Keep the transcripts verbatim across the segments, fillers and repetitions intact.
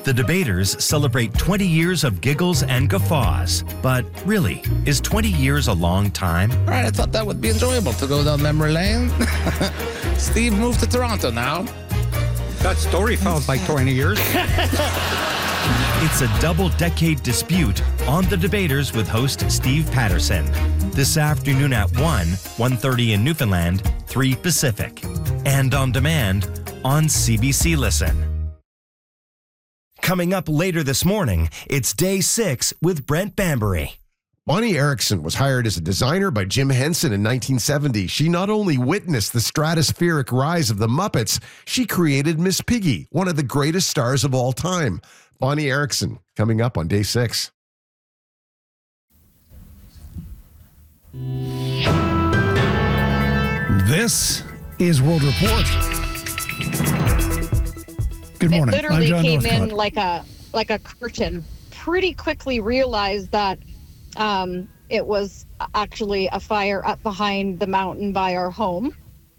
The debaters celebrate twenty years of giggles and guffaws. But really, is twenty years a long time? All right, I thought that would be enjoyable to go down memory lane. Steve moved to Toronto now. That story felt like twenty years. It's a double-decade dispute on The Debaters with host Steve Patterson. This afternoon at one, one thirty in Newfoundland, three Pacific. And on demand on C B C Listen. Coming up later this morning, it's Day six with Brent Bambury. Bonnie Erickson was hired as a designer by Jim Henson in nineteen seventy. She not only witnessed the stratospheric rise of the Muppets, she created Miss Piggy, one of the greatest stars of all time. Bonnie Erickson, coming up on Day six. This is World Report. Good morning. It literally I'm John came Northcott. in like a like a curtain. Pretty quickly realized that um, it was actually a fire up behind the mountain by our home.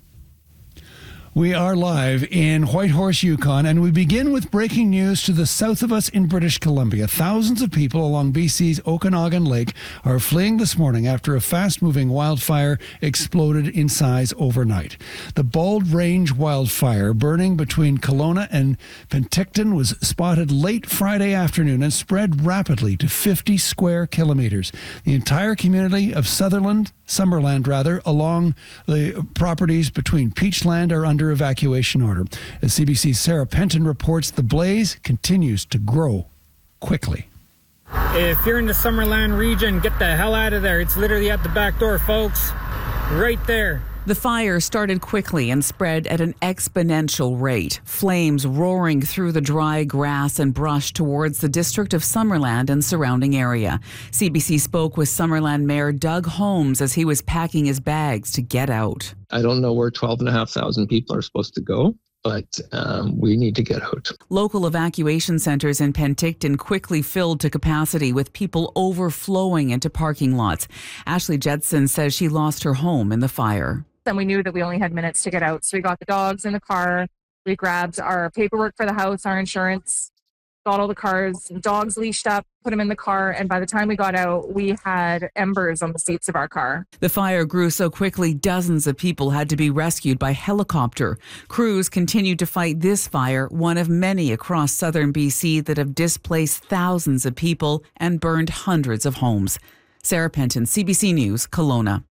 We are live in Whitehorse, Yukon, and we begin with breaking news to the south of us in British Columbia. Thousands of people along B C's Okanagan Lake are fleeing this morning after a fast-moving wildfire exploded in size overnight. The Bald Range wildfire burning between Kelowna and Penticton was spotted late Friday afternoon and spread rapidly to fifty square kilometers. The entire community of Sutherland, Summerland rather, along the properties between Peachland are under evacuation order. As C B C's Sarah Penton reports, the blaze continues to grow quickly. If you're in the Summerland region, get the hell out of there. It's literally at the back door, folks. Right there. The fire started quickly and spread at an exponential rate, flames roaring through the dry grass and brush towards the district of Summerland and surrounding area. C B C spoke with Summerland Mayor Doug Holmes as he was packing his bags to get out. I don't know where twelve and a half thousand people are supposed to go, but um, we need to get out. Local evacuation centres in Penticton quickly filled to capacity with people overflowing into parking lots. Ashley Jetson says she lost her home in the fire. And we knew that we only had minutes to get out. So we got the dogs in the car. We grabbed our paperwork for the house, our insurance, got all the cars, dogs leashed up, put them in the car. And by the time we got out, we had embers on the seats of our car. The fire grew so quickly, dozens of people had to be rescued by helicopter. Crews continued to fight this fire, one of many across southern B C that have displaced thousands of people and burned hundreds of homes. Sarah Penton, C B C News, Kelowna.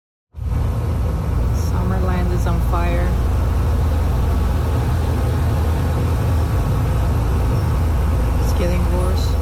Summerland is on fire. It's getting worse.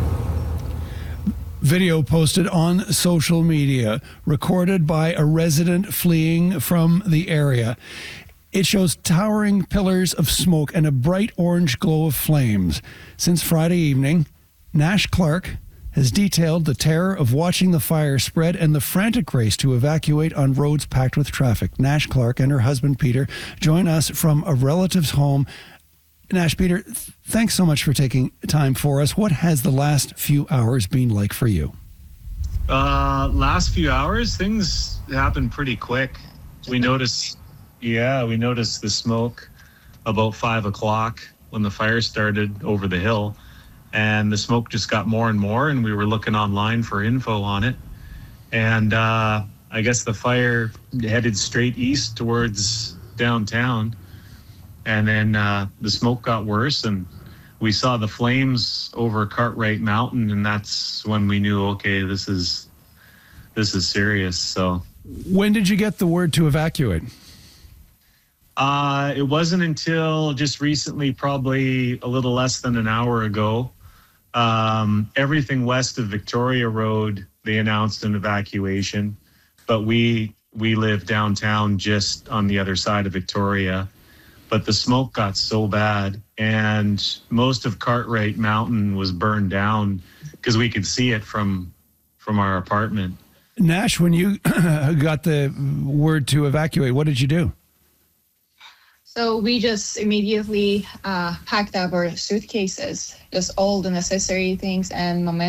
Video posted on social media, recorded by a resident fleeing from the area. It shows towering pillars of smoke and a bright orange glow of flames. Since Friday evening, Nash Clark has detailed the terror of watching the fire spread and the frantic race to evacuate on roads packed with traffic. Nash Clark and her husband Peter join us from a relative's home. Nash, Peter, th- thanks so much for taking time for us. What has the last few hours been like for you? Uh, last few hours, things happened pretty quick. We noticed, yeah, we noticed the smoke about five o'clock when the fire started over the hill. And the smoke just got more and more, and we were looking online for info on it. And uh, I guess the fire headed straight east towards downtown. And then uh, the smoke got worse, and we saw the flames over Cartwright Mountain, and that's when we knew, okay, this is this is serious. So, when did you get the word to evacuate? Uh, it wasn't until just recently, probably a little less than an hour ago. Um, everything west of Victoria Road, they announced an evacuation, but we we live downtown just on the other side of Victoria. But the smoke got so bad, and most of Cartwright Mountain was burned down because we could see it from from our apartment. Nash, when you got the word to evacuate, what did you do? So we just immediately uh, packed up our suitcases, just all the necessary things, and my